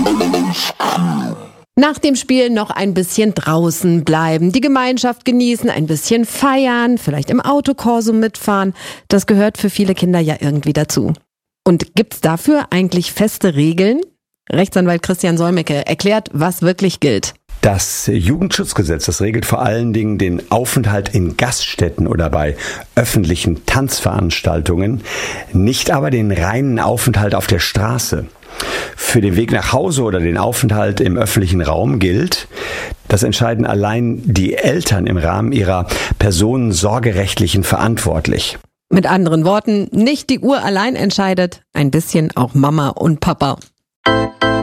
Nach dem Spiel noch ein bisschen draußen bleiben, die Gemeinschaft genießen, ein bisschen feiern, vielleicht im Autokorso mitfahren. Das gehört für viele Kinder ja irgendwie dazu. Und gibt's dafür eigentlich feste Regeln? Rechtsanwalt Christian Solmecke erklärt, was wirklich gilt. Das Jugendschutzgesetz, das regelt vor allen Dingen den Aufenthalt in Gaststätten oder bei öffentlichen Tanzveranstaltungen, nicht aber den reinen Aufenthalt auf der Straße. Für den Weg nach Hause oder den Aufenthalt im öffentlichen Raum gilt, das entscheiden allein die Eltern im Rahmen ihrer personensorgerechtlichen verantwortlich. Mit anderen Worten, nicht die Uhr allein entscheidet, ein bisschen auch Mama und Papa.